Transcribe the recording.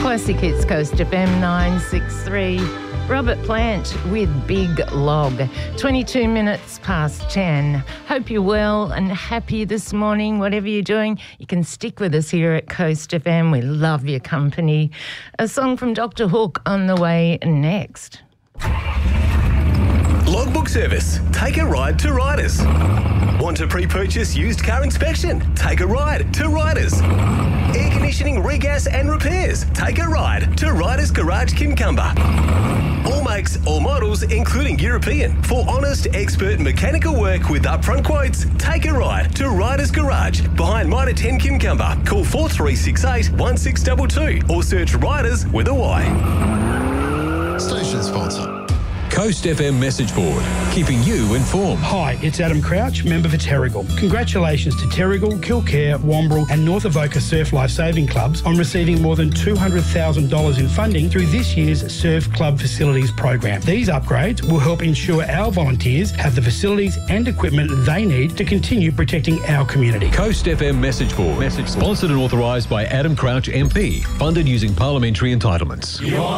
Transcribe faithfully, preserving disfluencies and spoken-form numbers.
Classic Hits, Coast F M nine six three. Robert Plant with Big Log. twenty-two minutes past ten. Hope you're well and happy this morning. Whatever you're doing, you can stick with us here at Coast F M. We love your company. A song from Doctor Hook on the way next. Logbook Service. Take a ride to Riders. Want to pre-purchase used car inspection? Take a ride to Riders. Air conditioning, regas and repairs? Take a ride to Riders Garage Kincumber. All makes, all models, including European. For honest, expert mechanical work with upfront quotes, take a ride to Riders Garage behind Mitre ten Kincumber. Call four three six eight, one six two two or search Riders with a Y. Station sponsor. Coast F M message board, keeping you informed. Hi, it's Adam Crouch, member for Terrigal. Congratulations to Terrigal, Kilcare, Wambrel and North Avoca Surf Life Saving Clubs on receiving more than two hundred thousand dollars in funding through this year's Surf Club Facilities program. These upgrades will help ensure our volunteers have the facilities and equipment they need to continue protecting our community. Coast F M message board, message sponsored and authorised by Adam Crouch M P, funded using parliamentary entitlements.